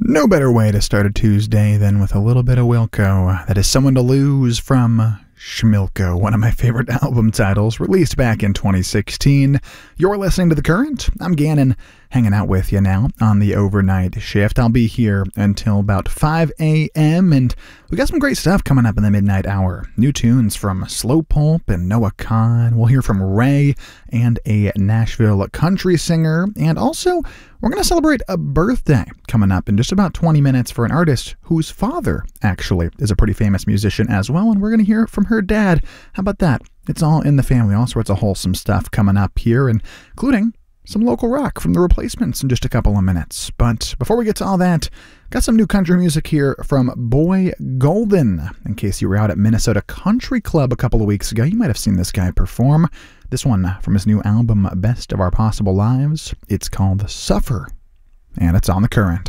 No better way to start a Tuesday than with a little bit of Wilco. That is Someone to Lose from Schmilko, one of my favorite album titles, released back in 2016. You're listening to The Current. I'm Gannon, hanging out with you now on the overnight shift. I'll be here until about 5 a.m., and we got some great stuff coming up in the midnight hour. New tunes from Slowpulp and Noah Kahan. We'll hear from Ray and a Nashville country singer, and also we're going to celebrate a birthday coming up in just about 20 minutes for an artist whose father actually is a pretty famous musician as well, and we're going to hear from her dad. How about that? It's all in the family. All sorts of wholesome stuff coming up here, including some local rock from The Replacements in just a couple of minutes. But before we get to all that, got some new country music here from Boy Golden. In case you were out at Minnesota Country Club a couple of weeks ago, you might have seen this guy perform. This one from his new album, Best of Our Possible Lives. It's called Suffer, and it's on The Current.